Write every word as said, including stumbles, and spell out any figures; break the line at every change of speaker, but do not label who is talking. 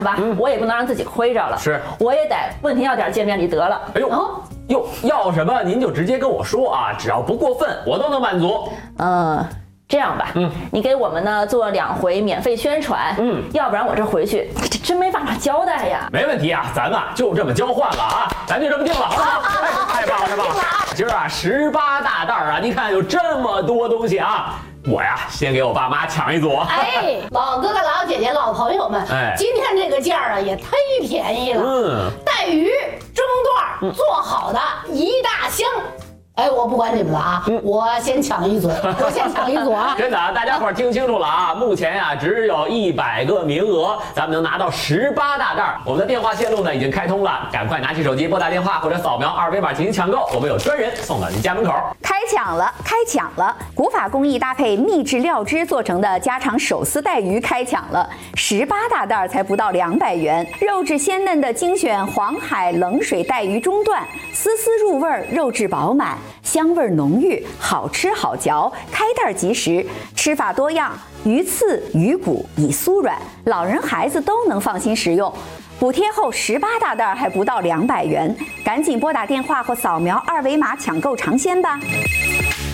吧，嗯、我也不能让自己亏着了，
是，
我也得问题要点见面礼得了。
哎呦，哦、哟，要什么您就直接跟我说啊，只要不过分，我都能满足。
嗯。这样吧，嗯，你给我们呢做两回免费宣传，嗯，要不然我这回去这真没办法交代呀。
没问题啊，咱们就这么交换了啊，咱就这么定了，好不好？哎，太棒了，太棒了！今儿啊，十八大袋啊，您看有这么多东西啊。我呀，先给我爸妈抢一组。
哎，老哥哥、老姐姐、老朋友们，哎，今天这个价啊也忒便宜了。嗯，带鱼中段做好的一大箱。哎，我不管你们了啊，嗯、我先抢一组，我先抢一组啊！
真的啊，大家伙听清楚了啊！目前呀、啊，只有一百个名额，咱们能拿到十八大袋。我们的电话线路呢已经开通了，赶快拿起手机拨打电话或者扫描二维码进行抢购，我们有专人送到您家门口。
开抢了，开抢了！古法工艺搭配秘制料汁做成的家常手撕带鱼开抢了，十八大袋才不到两百元，肉质鲜嫩的精选黄海冷水带鱼中段，丝丝入味，肉质饱满。香味浓郁，好吃好嚼，开袋即食，吃法多样，鱼刺、鱼骨已酥软，老人孩子都能放心食用。补贴后十八大袋还不到两百元，赶紧拨打电话或扫描二维码抢购尝鲜吧。